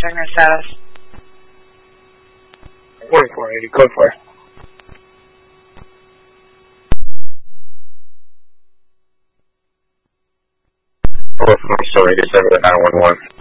Stringer status. 4480, code 4. North Star 87 911.